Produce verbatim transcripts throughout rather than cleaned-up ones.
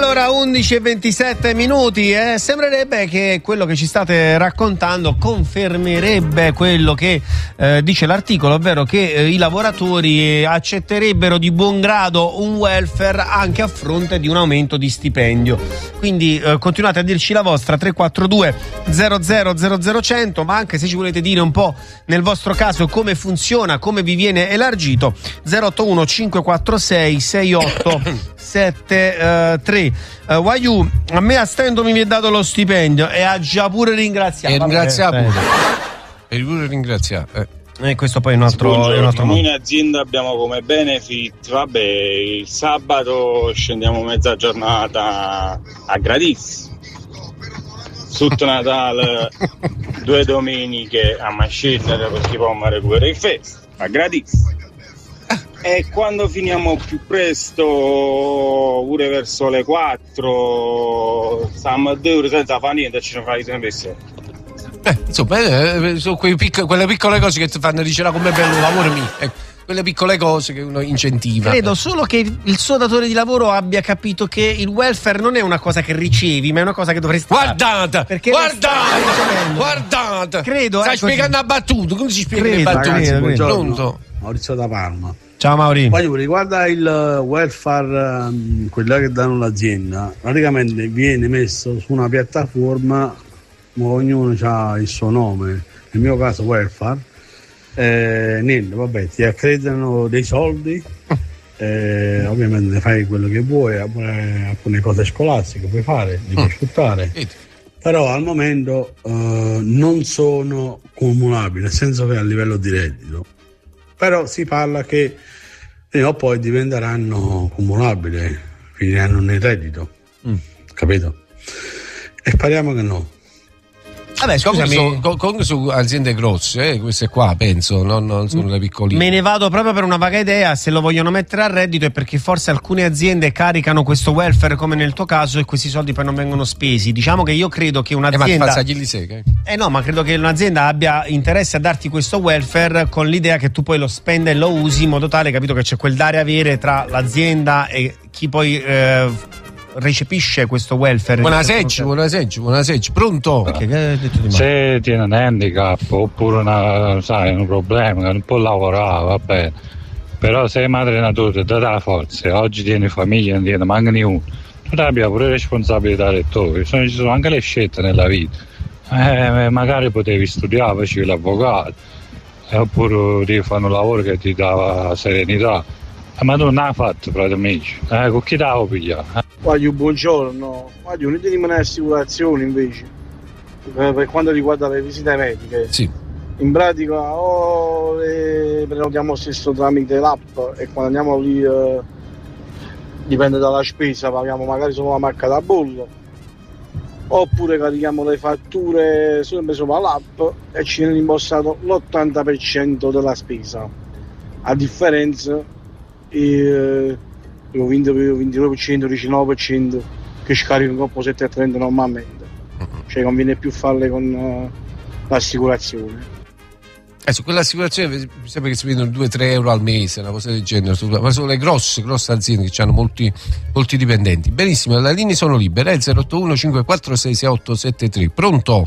Allora, undici e ventisette minuti, eh, sembrerebbe che quello che ci state raccontando confermerebbe quello che eh, dice l'articolo, ovvero che eh, i lavoratori accetterebbero di buon grado un welfare anche a fronte di un aumento di stipendio. Quindi eh, continuate a dirci la vostra tre quattro due zero zero zero zero cento, ma anche se ci volete dire un po' nel vostro caso come funziona, come vi viene elargito, zero otto uno cinque quattro sei sei otto sette tre. Uh, Waiu, a me a stento mi è dato lo stipendio e ha già pure ringraziato. E ringraziato pure. E pure ringraziato. Eh. E questo poi è un altro, è un altro Noi in azienda abbiamo come benefit, vabbè, il sabato scendiamo mezza giornata a gratis. Sotto Natale due domeniche a mascetta perché poi mi recupera il fest a gratis. E quando finiamo più presto, pure verso le quattro, stiamo a due ore senza fare niente e ci ne fai sempre sé. Eh, insomma, eh, sono quei pic- quelle piccole cose che ti fanno dire come bello lavoro mio. Eh, quelle piccole cose che uno incentiva. Credo solo che il suo datore di lavoro abbia capito che il welfare non è una cosa che ricevi, ma è una cosa che dovresti guardate, perché guardate, guardate. Credo, stai eh, spiegando una battuta, come si spiega credo, le battute? Ragazzi, buongiorno. Pronto? Maurizio da Parma. Ciao Mauri. Poi riguarda il welfare, um, quello che danno l'azienda, praticamente viene messo su una piattaforma, ognuno ha il suo nome, nel mio caso welfare, eh, niente, vabbè, ti accreditano dei soldi, eh, ovviamente fai quello che vuoi, alcune cose scolastiche puoi fare, li puoi sfruttare, però al momento eh, non sono cumulabili, nel senso che a livello di reddito. Però si parla che prima o poi diventeranno cumulabili, finiranno nel reddito, mm. capito? E speriamo che no. Vabbè, scusami, comunque su, su aziende grosse, eh, queste qua penso, non, non sono le piccoline. Me ne vado proprio per una vaga idea, se lo vogliono mettere a reddito è perché forse alcune aziende caricano questo welfare come nel tuo caso e questi soldi poi non vengono spesi. Diciamo che io credo che un'azienda eh, ma secca, eh. eh no, ma credo che un'azienda abbia interesse a darti questo welfare con l'idea che tu poi lo spenda e lo usi in modo tale, capito, che c'è quel dare avere tra l'azienda e chi poi eh, recepisce questo welfare. Buonasera, buonasera, buonasera. Pronto? Perché? Che hai detto di se tiene un handicap oppure una, sai, un problema che non può lavorare, va bene, però se è madre natura ti dà la forza, oggi tieni famiglia, non tiene manca nessuno, tu abbia pure responsabilità del tuo, ci sono anche le scelte nella vita, eh, magari potevi studiare, facevi l'avvocato, eh, oppure devi fare un lavoro che ti dà serenità. Eh, ma tu non hai fatto, frate amici, eh, con chi t'avevo pigliato? Guardi, buongiorno, guardi, un'idea di assicurazione invece, per, per quanto riguarda le visite mediche. Sì. In pratica o le prenotiamo stesso tramite l'app e quando andiamo lì eh, dipende dalla spesa, paghiamo magari solo la marca da bollo, oppure carichiamo le fatture sempre sopra l'app e ci viene rimborsato l'ottanta per cento della spesa, a differenza il ventidue per cento, diciannove per cento che scaricano coppo sette e trenta normalmente, cioè conviene più farle con uh, l'assicurazione. Eh, su quell'assicurazione mi sembra che si vedono due tre euro al mese, una cosa del genere, ma sono le grosse, grosse aziende che hanno molti, molti dipendenti. Benissimo, le linee sono libere, è il zero otto uno cinque quattro sei sei otto sette tre. Pronto?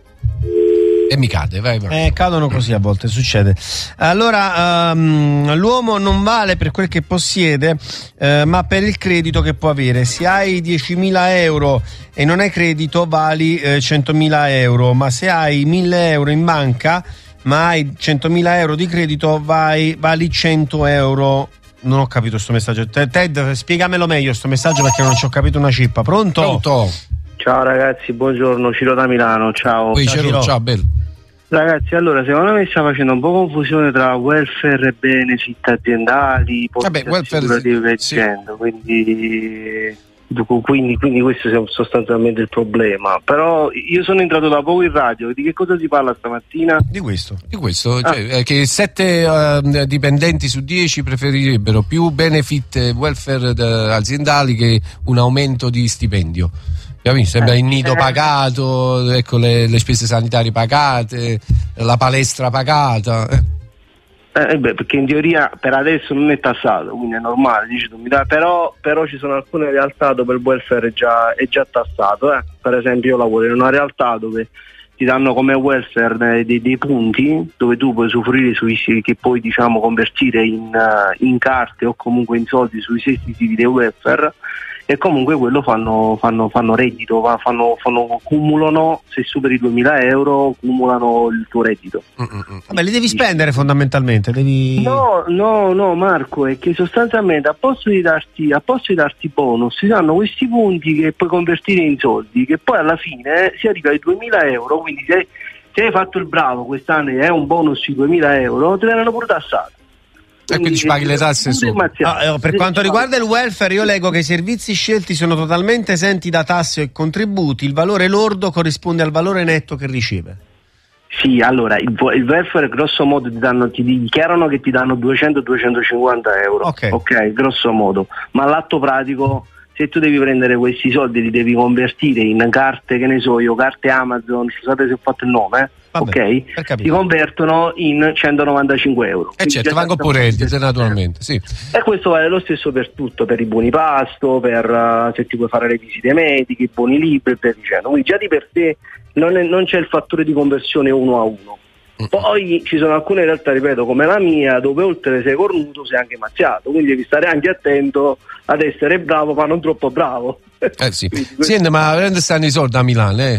E mi cade, vai, vai. Eh, cadono così a volte, succede. Allora, um, l'uomo non vale per quel che possiede, eh, ma per il credito che può avere. Se hai diecimila euro e non hai credito, vali eh, centomila euro, ma se hai mille euro in banca, ma hai centomila euro di credito, vai, vali cento euro. Non ho capito sto messaggio. Ted, spiegamelo meglio sto messaggio perché non ci ho capito una cippa. Pronto? Pronto? Ciao ragazzi, buongiorno, Ciro da Milano, ciao. Ciao, Ciro, ciao, bello. Ragazzi, allora secondo me sta facendo un po' confusione tra welfare e benefit aziendali, Vabbè, welfare e sì, dicendo, quindi, quindi, quindi questo è sostanzialmente il problema. Però io sono entrato da poco in radio, di che cosa si parla stamattina? Di questo. Di questo, ah. cioè, eh, che sette uh, dipendenti su dieci preferirebbero più benefit e welfare aziendali che un aumento di stipendio. Mi sembra il nido pagato, ecco le, le spese sanitarie pagate, la palestra pagata. Eh, beh, perché in teoria per adesso non è tassato, quindi è normale, dici tu, mi dà, però, però ci sono alcune realtà dove il welfare è già, è già tassato, eh. Per esempio io lavoro in una realtà dove ti danno come welfare dei, dei punti dove tu puoi usufruire sui che puoi diciamo convertire in, in carte o comunque in soldi sui sesti tipi di welfare, e comunque quello fanno, fanno, fanno reddito, fanno, fanno, cumulano, se superi i duemila euro cumulano il tuo reddito. Vabbè, li devi spendere fondamentalmente, devi... No, no, no Marco, è che sostanzialmente a posto di darti, a posto di darti bonus ti danno questi punti che puoi convertire in soldi, che poi alla fine eh, si arriva ai duemila euro, quindi se, se hai fatto il bravo quest'anno e hai un bonus di duemila euro te verranno pure tassati. E quindi ci paghi le tasse su. Ah, per quanto riguarda il welfare, io leggo che i servizi scelti sono totalmente esenti da tasse e contributi, il valore lordo corrisponde al valore netto che riceve. Sì, allora il, il welfare grosso modo ti, danno, ti dichiarano che ti danno duecento duecentocinquanta euro, ok, ok, grosso modo, ma all'atto pratico se tu devi prendere questi soldi li devi convertire in carte, che ne so io, carte Amazon, scusate se ho fatto il nome, eh? Vabbè, ok, ti convertono in centonovantacinque euro. E eh certo, vanno pure reddito naturalmente, sì. E questo vale lo stesso per tutto, per i buoni pasto, per uh, se ti puoi fare le visite mediche, i buoni libri e via dicendo. Quindi già di per sé non, è, non c'è il fattore di conversione uno a uno. Poi ci sono alcune realtà, ripeto, come la mia, dove oltre sei cornuto sei anche mazziato, quindi devi stare anche attento ad essere bravo ma non troppo bravo. Eh sì. Senti, ma dove stanno i soldi a Milano, eh?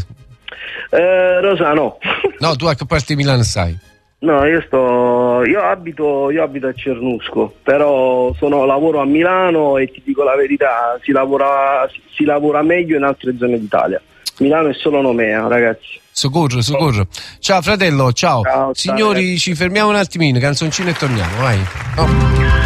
Eh, Rosa, no. No, tu a che parte di Milano stai? No, io sto io abito io abito a Cernusco, però sono, lavoro a Milano e ti dico la verità, si lavora si, si lavora meglio in altre zone d'Italia. Milano è solo Nomea, ragazzi. Soccorro, soccorro. Ciao fratello, ciao. Ciao, Signori, ciao, ci fermiamo un attimino, canzoncino e torniamo, vai. Oh.